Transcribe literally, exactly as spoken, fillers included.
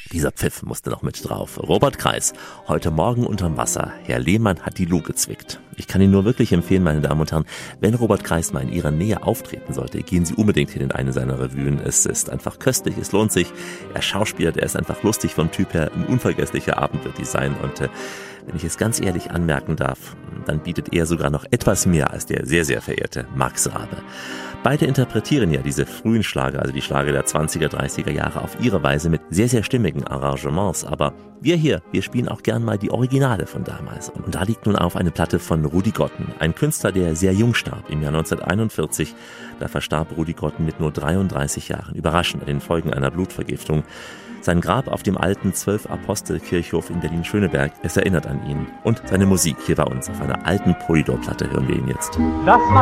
Dieser Pfiff musste noch mit drauf. Robert Kreis, heute Morgen unterm Wasser. Herr Lehmann hat die Luh gezwickt. Ich kann Ihnen nur wirklich empfehlen, meine Damen und Herren, wenn Robert Kreis mal in Ihrer Nähe auftreten sollte, gehen Sie unbedingt hin in eine seiner Revuen. Es ist einfach köstlich, es lohnt sich. Er schauspielert, er ist einfach lustig vom Typ her. Ein unvergesslicher Abend wird dies sein. Und äh, wenn ich es ganz ehrlich anmerken darf, dann bietet er sogar noch etwas mehr als der sehr, sehr verehrte Max Rabe. Beide interpretieren ja diese frühen Schlager, also die Schlager der zwanziger, dreißiger Jahre auf ihre Weise mit sehr, sehr stimmigen Arrangements. Aber wir hier, wir spielen auch gern mal die Originale von damals. Und da liegt nun auf eine Platte von Rudi Gotten, ein Künstler, der sehr jung starb, im Jahr neunzehnhunderteinundvierzig. Da verstarb Rudi Gotten mit nur dreiunddreißig Jahren, überraschend an den Folgen einer Blutvergiftung. Sein Grab auf dem alten Zwölf-Apostel-Kirchhof in Berlin-Schöneberg, es erinnert an ihn. Und seine Musik hier bei uns auf einer alten Polydor-Platte hören wir ihn jetzt. Das